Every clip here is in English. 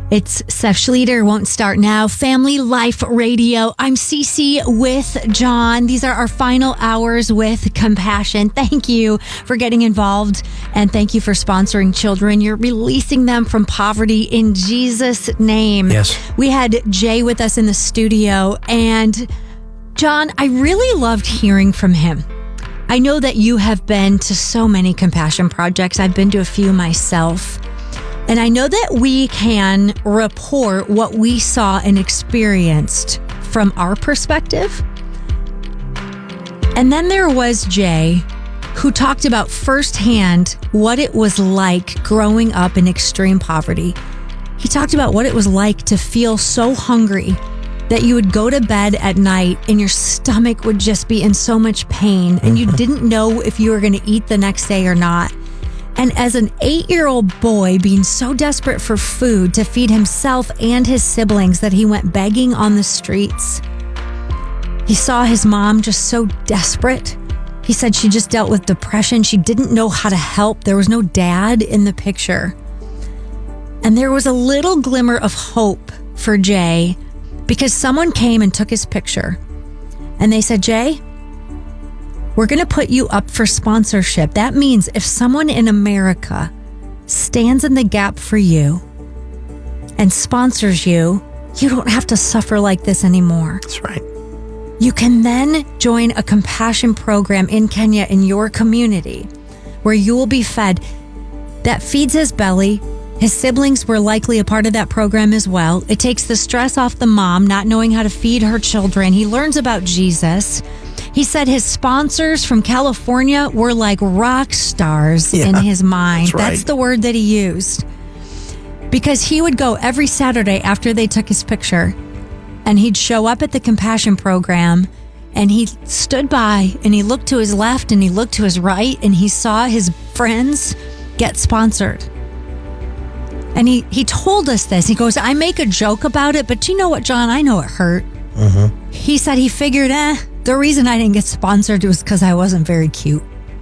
It's Seth Schleter, Won't Start Now, Family Life Radio. I'm Cece with John. These are our final hours with Compassion. Thank you for getting involved, and thank you for sponsoring children. You're releasing them from poverty in Jesus' name. Yes. We had Jay with us in the studio, and John, I really loved hearing from him. I know that you have been to so many Compassion projects. I've been to a few myself. And I know that we can report what we saw and experienced from our perspective. And then there was Jay, who talked about firsthand what it was like growing up in extreme poverty. He talked about what it was like to feel so hungry that you would go to bed at night and your stomach would just be in so much pain and you didn't know if you were going to eat the next day or not. And as an 8-year-old boy being so desperate for food to feed himself and his siblings that he went begging on the streets. He saw his mom just so desperate. He said she just dealt with depression. She didn't know how to help. There was no dad in the picture. And there was a little glimmer of hope for Jay because someone came and took his picture. And they said, Jay, we're going to put you up for sponsorship. That means if someone in America stands in the gap for you and sponsors you, you don't have to suffer like this anymore. That's right. You can then join a compassion program in Kenya in your community where you will be fed. That feeds his belly. His siblings were likely a part of that program as well. It takes the stress off the mom not knowing how to feed her children. He learns about Jesus. He said his sponsors from California were like rock stars in his mind. That's the word that he used. Because he would go every Saturday after they took his picture, and he'd show up at the Compassion program, and he stood by, and he looked to his left, and he looked to his right, and he saw his friends get sponsored. And he told us this. He goes, I make a joke about it, but you know what, John? I know it hurt. Mm-hmm. He said he figured, the reason I didn't get sponsored was because I wasn't very cute.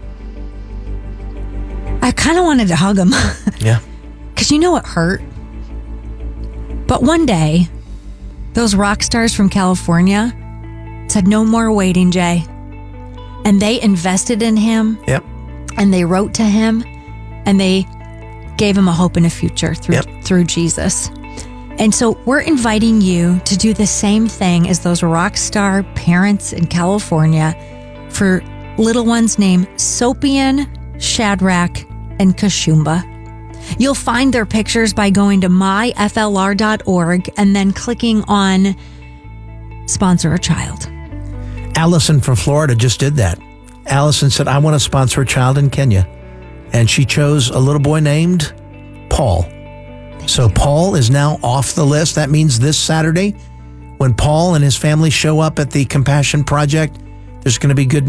I kind of wanted to hug him. Yeah. Because you know it hurt. But one day, those rock stars from California said, no more waiting, Jay. And they invested in him. Yep. And they wrote to him. And they gave him a hope and a future through Jesus. And so we're inviting you to do the same thing as those rock star parents in California for little ones named Sopian, Shadrach, and Kashumba. You'll find their pictures by going to myflr.org and then clicking on Sponsor a Child. Allison from Florida just did that. Allison said, I want to sponsor a child in Kenya. And she chose a little boy named Paul. So Paul is now off the list. That means this Saturday, when Paul and his family show up at the Compassion Project, there's going to be good news.